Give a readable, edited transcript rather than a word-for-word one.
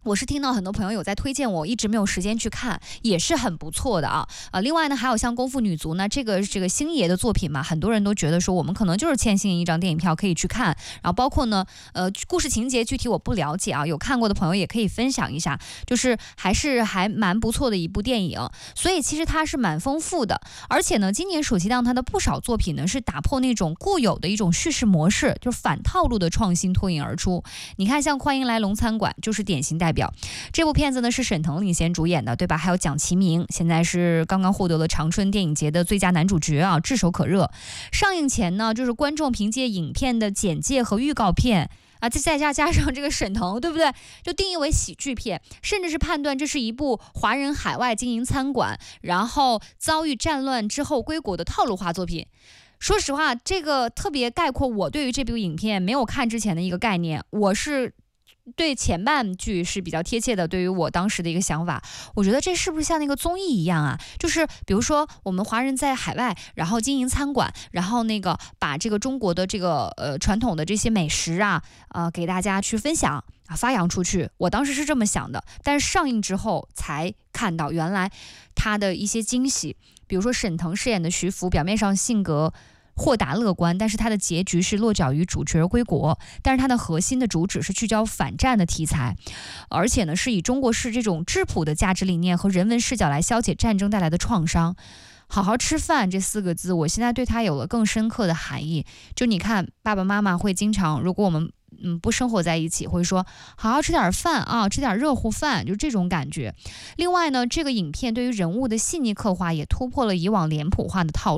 我是听到很多朋友有在推荐我，一直没有时间去看，也是很不错的啊。另外呢，还有像《功夫女足》呢，这个星爷的作品嘛，很多人都觉得说我们可能就是欠星爷一张电影票可以去看。然后包括呢，故事情节具体我不了解啊，有看过的朋友也可以分享一下，就是还蛮不错的一部电影。所以其实它是蛮丰富的，而且呢，今年暑期档它的不少作品呢是打破那种固有的一种叙事模式，就是反套路的创新脱颖而出。你看，像《欢迎来龙餐馆》就是典型代表。这部片子呢是沈腾领衔主演的，对吧？还有蒋奇明，现在是刚刚获得了长春电影节的最佳男主角啊，炙手可热。上映前呢，就是观众凭借影片的简介和预告片啊，再加上这个沈腾，对不对？就定义为喜剧片，甚至是判断这是一部华人海外经营餐馆，然后遭遇战乱之后归国的套路化作品。说实话，这个特别概括我对于这部影片没有看之前的一个概念。我是对前半句是比较贴切的，对于我当时的一个想法，我觉得这是不是像那个综艺一样啊？就是比如说我们华人在海外，然后经营餐馆，然后那个把这个中国的这个传统的这些美食啊，给大家去分享啊，发扬出去。我当时是这么想的，但是上映之后才看到原来他的一些惊喜，比如说沈腾饰演的徐福，表面上性格豁达乐观，但是他的结局是落脚于主角归国，但是他的核心的主旨是聚焦反战的题材，而且呢是以中国式这种质朴的价值理念和人文视角来消解战争带来的创伤。好好吃饭这4个字，我现在对它有了更深刻的含义。就你看，爸爸妈妈会经常，如果我们不生活在一起，会说好好吃点饭啊，吃点热乎饭，就这种感觉。另外呢，这个影片对于人物的细腻刻画也突破了以往脸谱化的套